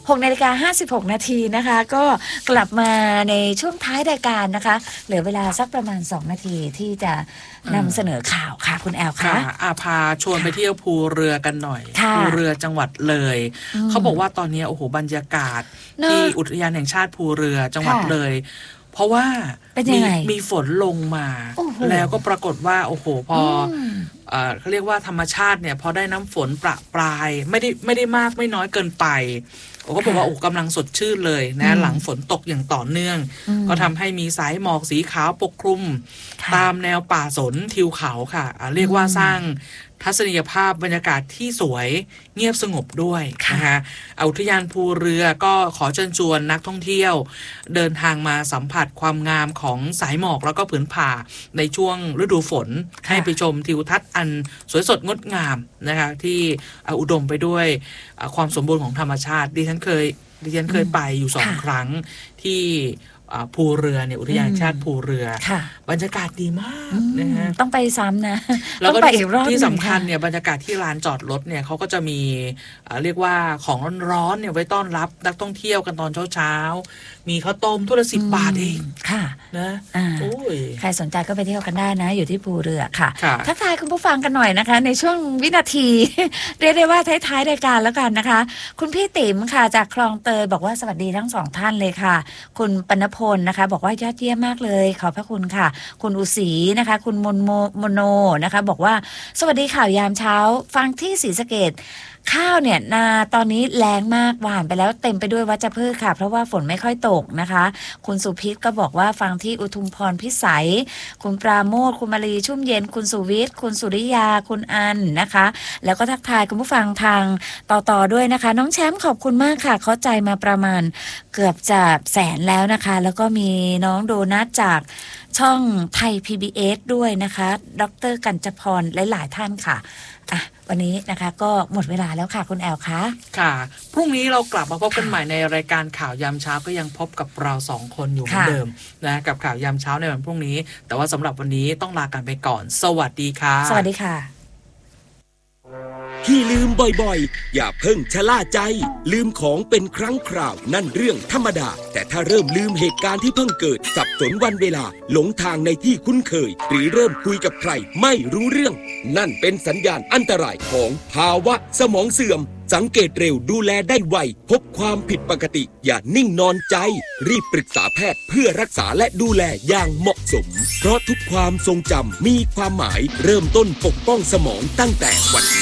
6:56 นาทีนะคะก็กลับมาในช่วงท้ายรายการนะคะเหลือเวลาสักประมาณ2นาทีที่จะนำเสนอข่าวค่ะคุณแอลคะพาชวนไปเที่ยวภูเรือกันหน่อยภูเรือจังหวัดเลยเขาบอกว่าตอนนี้โอ้โหบรรยากาศที่อุทยานแห่งชาติภูเรือจังหวัดเลยเพราะว่ามีฝนลงมาแล้วก็ปรากฏว่าโอ้โหพอเขาเรียกว่าธรรมชาติเนี่ยพอได้น้ำฝนประปรายไม่ได้มากไม่น้อยเกินไปก็บอกว่าโอ้กำลังสดชื่นเลยนะหลังฝนตกอย่างต่อเนื่องก็ทำให้มีสายหมอกสีขาวปกคลุมตามแนวป่าสนทิวเขาค่ะเรียกว่าสร้างทัศนียภาพบรรยากาศที่สวยเงียบสงบด้วยนะคะอุทยานภูเรือก็ขอเชิญชวนนักท่องเที่ยวเดินทางมาสัมผัสความงามของสายหมอกแล้วก็ผืนป่าในช่วงฤดูฝนให้ไปชมทิวทัศน์อันสวยสดงดงามนะคะที่อุดมไปด้วยความสมบูรณ์ของธรรมชาติดิฉันเคยไปอยู่2 ครั้งที่ภูเรือเนี่ยอุทยานชาติภูเรือบรรยากาศดีมากนะฮะต้องไปซ้ำนะแล้วก็ที่สำคัญเนี่ยบรรยากาศที่ลานจอดรถเนี่ยเขาก็จะมีเรียกว่าของร้อนๆเนี่ยไว้ต้อนรับนักท่องเที่ยวกันตอนเช้ามีข้าวต้มถ้วยละ10 บาทเองค่ะนะใครสนใจก็ไปเที่ยวกันได้นะอยู่ที่ภูเรือค่ะทักทายคุณผู้ฟังกันหน่อยนะคะในช่วงวินาทีเรียกได้ว่าท้ายๆรายการแล้วกันนะคะคุณพี่ติ๋มค่ะจากคลองเตยบอกว่าสวัสดีทั้ง2 ท่านเลยค่ะคุณปณพลนะคะบอกว่ายอดเยี่ยมมากเลยขอบพระคุณค่ะคุณอุศรีนะคะคุณมโนนะคะบอกว่าสวัสดีข่าวยามเช้าฟังที่ศรีสะเกษข้าวเนี่ยนาตอนนี้แรงมากหว่านไปแล้วเต็มไปด้วยวัชพืชค่ะเพราะว่าฝนไม่ค่อยตกนะคะคุณสุพิษก็บอกว่าฟังที่อุทุมพรพิสัยคุณปราโมทคุณมารีชุ่มเย็นคุณสุวิทย์คุณสุริยาคุณอันนะคะแล้วก็ทักทายคุณผู้ฟังทางต่อด้วยนะคะน้องแชมป์ขอบคุณมากค่ะเข้าใจมาประมาณเกือบจะ100,000แล้วนะคะแล้วก็มีน้องโดนัทจากช่องไทย PBS ด้วยนะคะดร.กัญจพรหลายๆท่านค่ะวันนี้นะคะก็หมดเวลาแล้วค่ะคุณแอลคะค่ะพรุ่งนี้เรากลับมาพบกันใหม่ในรายการข่าวยามเช้าก็ยังพบกับเรา2 คนอยู่เหมือนเดิมนะกับข่าวยามเช้าในวันพรุ่งนี้แต่ว่าสำหรับวันนี้ต้องลากันไปก่อนสวัสดีค่ะสวัสดีค่ะที่ลืมบ่อยๆอย่าเพิ่งชะล่าใจลืมของเป็นครั้งคราวนั่นเรื่องธรรมดาแต่ถ้าเริ่มลืมเหตุการณ์ที่เพิ่งเกิดสับสนวันเวลาหลงทางในที่คุ้นเคยหรือเริ่มคุยกับใครไม่รู้เรื่องนั่นเป็นสัญญาณอันตรายของภาวะสมองเสื่อมสังเกตเร็วดูแลได้ไวพบความผิดปกติอย่านิ่งนอนใจรีบปรึกษาแพทย์เพื่อรักษาและดูแลอย่างเหมาะสมเพราะทุกความทรงจำมีความหมายเริ่มต้นปกป้องสมองตั้งแต่วันนี้